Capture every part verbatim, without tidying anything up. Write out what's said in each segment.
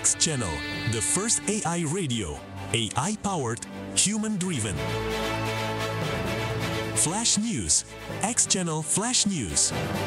X Channel, the first A I radio, A I-powered, human-driven. Flash News, X Channel Flash News.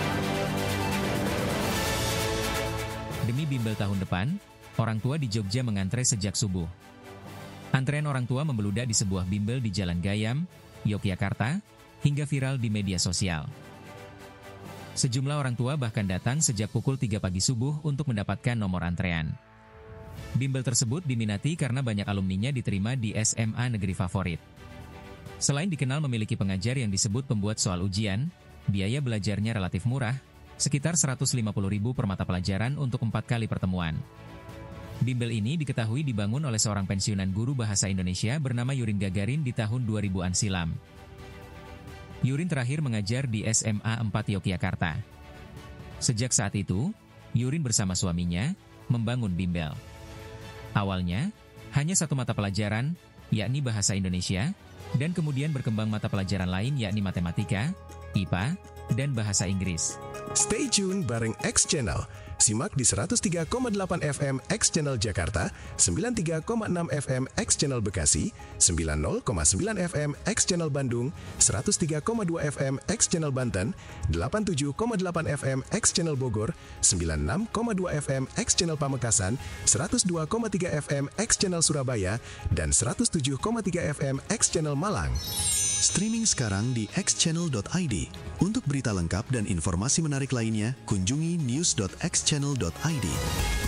Demi bimbel tahun depan, orang tua di Jogja mengantre sejak subuh. Antrean orang tua membeludak di sebuah bimbel di Jalan Gayam, Yogyakarta, hingga viral di media sosial. Sejumlah orang tua bahkan datang sejak pukul tiga pagi subuh untuk mendapatkan nomor antrean. Bimbel tersebut diminati karena banyak alumninya diterima di S M A negeri favorit. Selain dikenal memiliki pengajar yang disebut pembuat soal ujian, biaya belajarnya relatif murah, sekitar seratus lima puluh ribu per mata pelajaran untuk empat kali pertemuan. Bimbel ini diketahui dibangun oleh seorang pensiunan guru bahasa Indonesia bernama Yurin Gagarin di tahun dua ribuan silam. Yurin terakhir mengajar di S M A empat Yogyakarta. Sejak saat itu, Yurin bersama suaminya membangun bimbel. Awalnya, hanya satu mata pelajaran, yakni bahasa Indonesia, dan kemudian berkembang mata pelajaran lain yakni matematika, I P A, dan bahasa Inggris. Stay tune bareng X Channel. Simak di seratus tiga koma delapan F M X Channel Jakarta, sembilan puluh tiga koma enam F M X Channel Bekasi, sembilan puluh koma sembilan F M X Channel Bandung, seratus tiga koma dua F M X Channel Banten, delapan puluh tujuh koma delapan F M X Channel Bogor, sembilan puluh enam koma dua F M X Channel Pamekasan, seratus dua koma tiga F M X Channel Surabaya, dan seratus tujuh koma tiga F M X Channel Malang. Streaming sekarang di x channel dot i d. Untuk berita lengkap dan informasi menarik lainnya, kunjungi news dot x channel dot i d.